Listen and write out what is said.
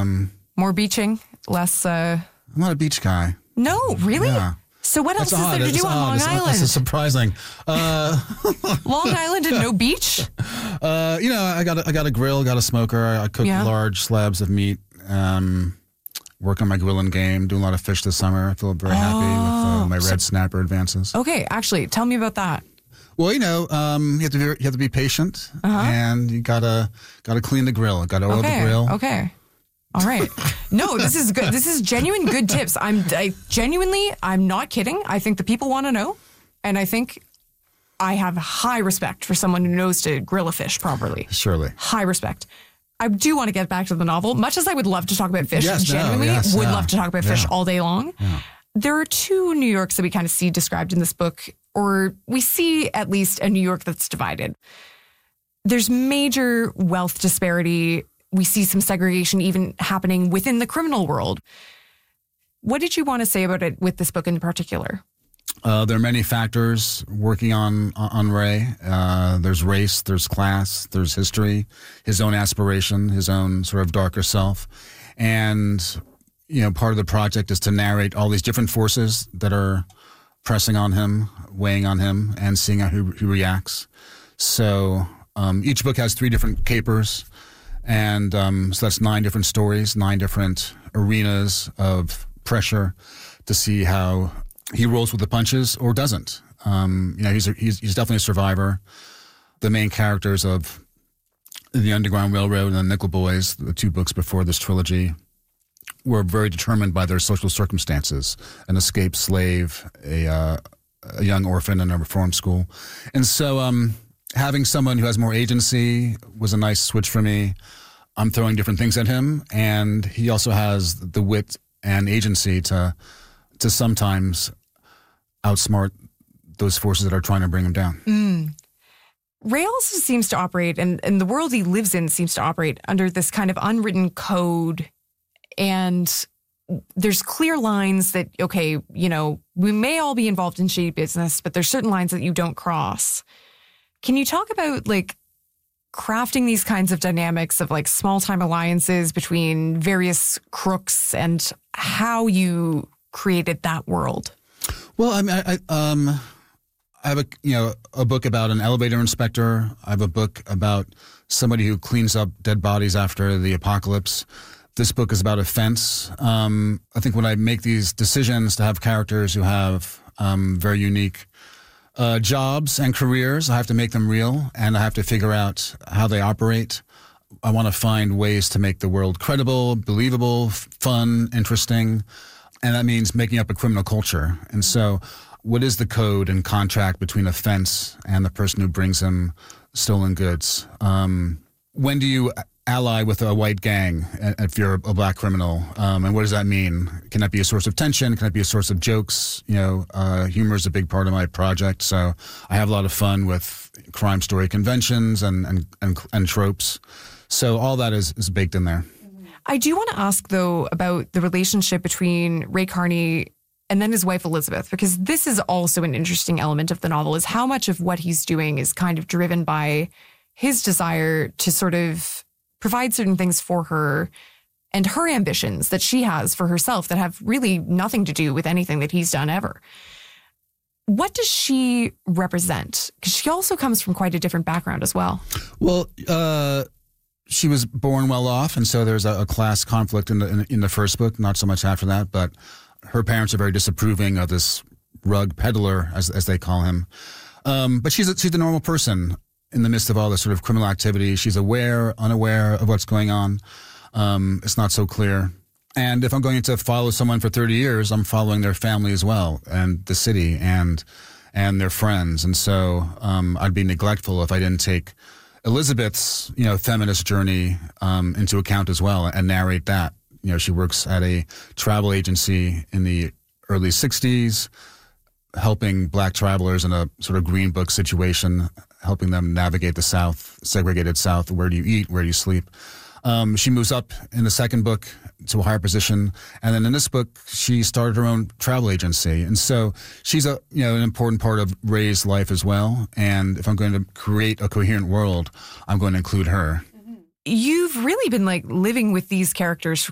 More beaching, less... I'm not a beach guy. No, really? Yeah. So what else is there to do on Long Island? This is surprising. Long Island and no beach? I got a grill, got a smoker. I cook large slabs of meat. Work on my grilling game. Doing a lot of fish this summer. I feel very happy with my red snapper advances. Okay, actually, tell me about that. Well, you have to be patient, and you gotta clean the grill. Gotta oil the grill. Okay. All right. No, this is good. This is genuine good tips. I'm not kidding. I think the people want to know. And I think I have high respect for someone who knows to grill a fish properly. Surely. High respect. I do want to get back to the novel. Much as I would love to talk about fish, love to talk about fish all day long. Yeah. There are two New Yorks that we kind of see described in this book, or we see at least a New York that's divided. There's major wealth disparity. We see some segregation even happening within the criminal world. What did you want to say about it with this book in particular? There are many factors working on Ray. There's race, there's class, there's history, his own aspiration, his own sort of darker self. And, part of the project is to narrate all these different forces that are pressing on him, weighing on him, and seeing how he reacts. So each book has 3 different capers. And so that's 9 different stories, 9 different arenas of pressure to see how he rolls with the punches or doesn't. He's definitely a survivor. The main characters of The Underground Railroad and The Nickel Boys, the 2 books before this trilogy, were very determined by their social circumstances. An escaped slave, a young orphan in a reform school. And so having someone who has more agency was a nice switch for me. I'm throwing different things at him, and he also has the wit and agency to sometimes outsmart those forces that are trying to bring him down. Ray also seems to operate, and the world he lives in seems to operate under this kind of unwritten code, and there's clear lines that, okay, we may all be involved in shady business, but there's certain lines that you don't cross. Can you talk about crafting these kinds of dynamics of small time alliances between various crooks and how you created that world? Well, I have a book about an elevator inspector. I have a book about somebody who cleans up dead bodies after the apocalypse. This book is about a fence. I think when I make these decisions to have characters who have very unique jobs and careers, I have to make them real, and I have to figure out how they operate. I want to find ways to make the world credible, believable, fun, interesting, and that means making up a criminal culture. And so what is the code and contract between a fence and the person who brings him stolen goods? When do you ally with a white gang if you're a black criminal? And what does that mean? Can that be a source of tension? Can that be a source of jokes? Humor is a big part of my project. So I have a lot of fun with crime story conventions and tropes. So all that is baked in there. I do want to ask, though, about the relationship between Ray Carney and then his wife, Elizabeth, because this is also an interesting element of the novel, is how much of what he's doing is kind of driven by his desire to sort of provide certain things for her and her ambitions that she has for herself that have really nothing to do with anything that he's done ever. What does she represent? Because she also comes from quite a different background as well. Well, she was born well off, and so there's a class conflict in the first book, not so much after that, but her parents are very disapproving of this rug peddler, as they call him. But she's a normal person in the midst of all this sort of criminal activity. She's aware, unaware of what's going on. It's not so clear. And if I'm going to follow someone for 30 years, I'm following their family as well, and the city and their friends. And so I'd be neglectful if I didn't take Elizabeth's, feminist journey into account as well and narrate that. She works at a travel agency in the early 60s, helping black travelers in a sort of green book situation, helping them navigate the South, segregated South. Where do you eat? Where do you sleep? She moves up in the second book to a higher position. And then in this book, she started her own travel agency. And so she's an important part of Ray's life as well. And if I'm going to create a coherent world, I'm going to include her. You've really been living with these characters